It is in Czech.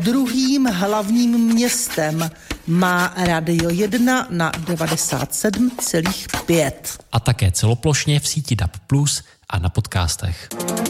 Druhým hlavním městem má Radio 1 na 97,5. A také celoplošně v síti DAB+ a na podcastech.